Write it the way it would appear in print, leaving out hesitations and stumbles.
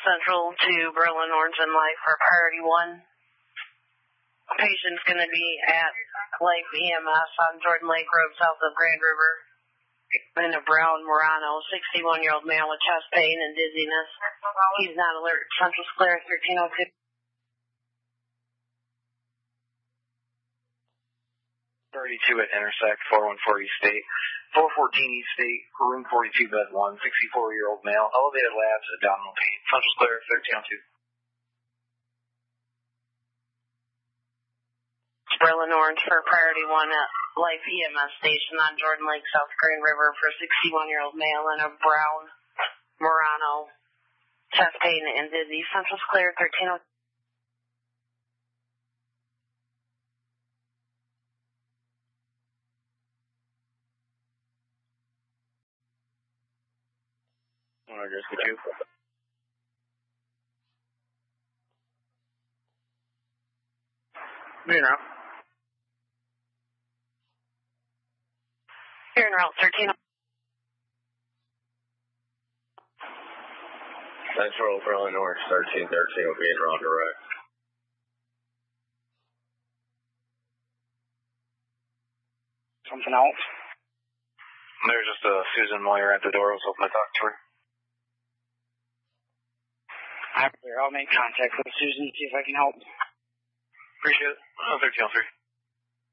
Central to Berlin Orange and Life for priority 1. Patient's going to be at Life EMS on Jordan Lake Road south of Grand River in a brown Murano, 61-year-old male with chest pain and dizziness. He's not alert. Central Square 1302. 32 at Intersect, 414 East State, 414 East State, room 42, bed 1, 64-year-old male, elevated labs, abdominal pain, Central Square 1302. Berlin Orange for priority 1 at Life EMS station on Jordan Lake, South Grand River for 61-year-old male in a brown Murano, chest pain and dizzy. Central Square 1302. Rogers, could you? You know. Here in route 13. Central Berlin Orange 1313 will be in route direct. Something else? There's just a Susan Moyer at the door. I was hoping to talk to her. I'll make contact with Susan, see if I can help. Appreciate it. 1303.